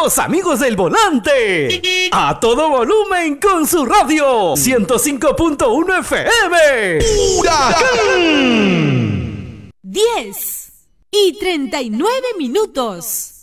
Los amigos del volante. A todo volumen con su radio. 105.1 FM. ¡Huracán! 10:39.